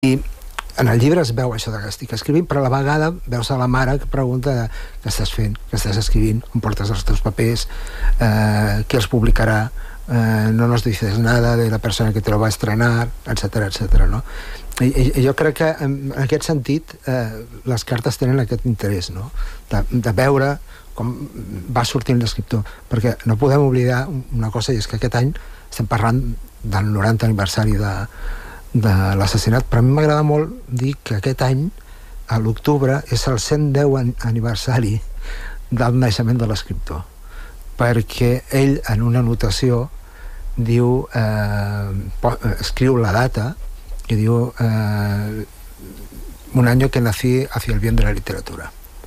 I en el llibre es veu això que estic escrivint, però a la vegada veus a la mare que pregunta què estàs fent, què estàs escrivint, on portes els teus papers, qui els publicarà, no nos dices nada de la persona que te lo va a estrenar, etcètera, etcètera, no? I jo crec que en aquest sentit les cartes tenen aquest interès, no? De veure com va sortint l'escriptor, perquè no podem oblidar una cosa, i és que aquest any estem parlant del 90 aniversari de l'assassinat, però a mi m'agrada molt dir que aquest any, a l'octubre, és el 110 aniversari del naixement de l'escriptor, perquè ell, en una anotació, diu, escriu la data i diu un any que nací hacia el bien de la literatura,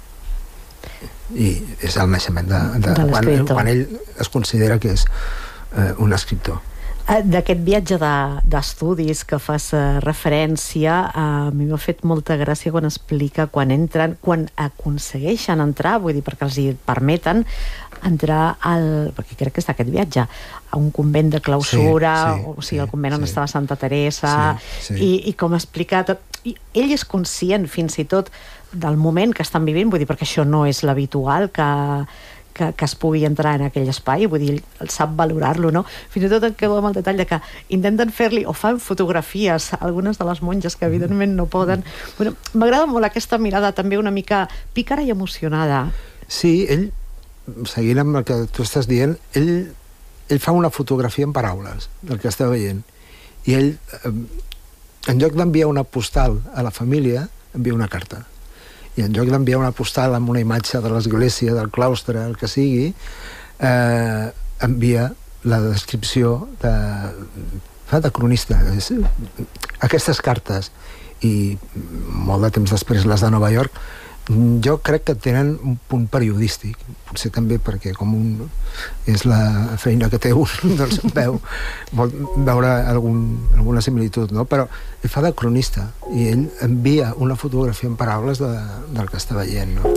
i és el naixement de quan ell es considera que és un escriptor. D'aquest viatge d'estudis que fas referència, a mi m'ha fet molta gràcia quan explica quan aconsegueixen entrar, vull dir, perquè els hi permeten entrar perquè crec que és d'aquest viatge, a un convent de clausura, o sigui, el convent on estava Santa Teresa, i com explica tot. Ell és conscient fins i tot del moment que estan vivint, vull dir, perquè això no és l'habitual que es pugui entrar en aquell espai, vull dir, el sap valorar-lo, no? Fins i tot em quedo amb el detall de que intenten fer-li, o fan fotografies, algunes de les monges que evidentment no poden. Bueno, m'agrada molt aquesta mirada també una mica pícara i emocionada. Sí, ell, seguint amb el que tu estàs dient, ell fa una fotografia en paraules del que està veient, i ell, en lloc d'enviar una postal a la família, envia una carta. I en lloc d'enviar una postal amb una imatge de l'església, del claustre, el que sigui, envia la descripció de cronista. Aquestes cartes, i molt de temps després les de Nova York, jo crec que tenen un punt periodístic, potser també perquè com és la feina que té un, doncs vol veure alguna similitud, no? Però ell fa de cronista i ell envia una fotografia en paraules del que està veient, no?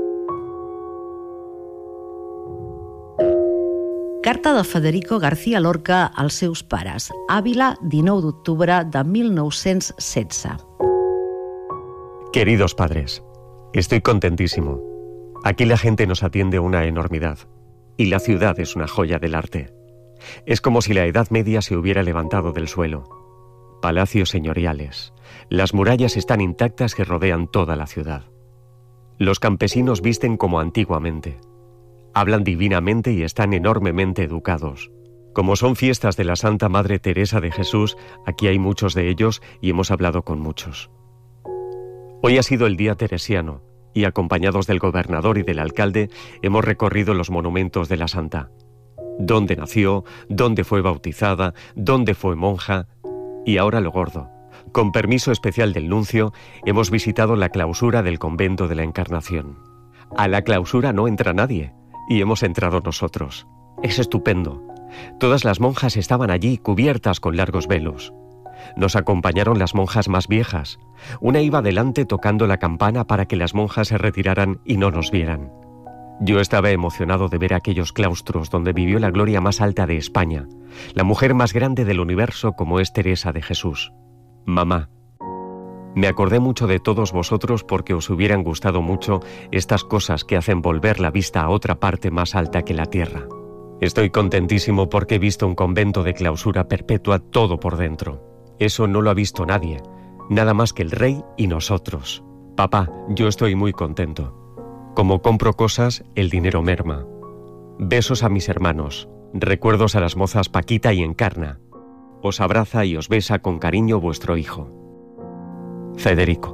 Carta de Federico García Lorca als seus pares. Ávila, 19 d'octubre de 1916. Queridos padres, estoy contentísimo. Aquí la gente nos atiende una enormidad. Y la ciudad es una joya del arte. Es como si la Edad Media se hubiera levantado del suelo. Palacios señoriales. Las murallas están intactas que rodean toda la ciudad. Los campesinos visten como antiguamente. Hablan divinamente y están enormemente educados. Como son fiestas de la Santa Madre Teresa de Jesús, aquí hay muchos de ellos y hemos hablado con muchos. Hoy ha sido el día teresiano y, acompañados del gobernador y del alcalde, hemos recorrido los monumentos de la santa. Dónde nació, dónde fue bautizada, dónde fue monja. Y ahora lo gordo. Con permiso especial del nuncio, hemos visitado la clausura del convento de la Encarnación. A la clausura no entra nadie, y hemos entrado nosotros. Es estupendo. Todas las monjas estaban allí, cubiertas con largos velos. Nos acompañaron las monjas más viejas. Una iba delante tocando la campana para que las monjas se retiraran y no nos vieran. Yo estaba emocionado de ver aquellos claustros donde vivió la gloria más alta de España, la mujer más grande del universo como es Teresa de Jesús. Mamá, me acordé mucho de todos vosotros porque os hubieran gustado mucho estas cosas que hacen volver la vista a otra parte más alta que la tierra. Estoy contentísimo porque he visto un convento de clausura perpetua todo por dentro. Eso no lo ha visto nadie, nada más que el rey y nosotros. Papá, yo estoy muy contento. Como compro cosas, el dinero merma. Besos a mis hermanos, recuerdos a las mozas Paquita y Encarna. Os abraza y os besa con cariño vuestro hijo. Federico.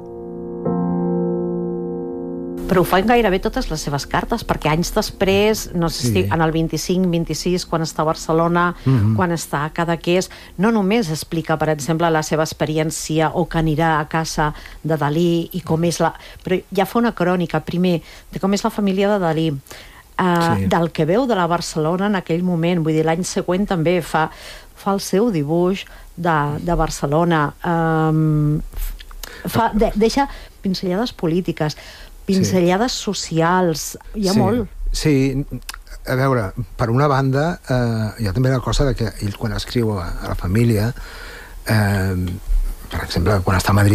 Però ho fan gairebé totes les seves cartes, perquè anys després, no sé si en el 25-26, quan està a Barcelona, quan està a Cadaqués, no només explica, per exemple, la seva experiència o que anirà a casa de Dalí i com és la... Però ja fa una crònica, primer, de com és la família de Dalí, del que veu de la Barcelona en aquell moment. Vull dir, l'any següent també fa el seu dibuix de Barcelona. Deixa pinzellades polítiques, pinzellades socials, hi ha molt. Sí, a veure, per una banda, hi ha també la cosa de que ell, quan escriu a la família, per exemple, quan està a Madrid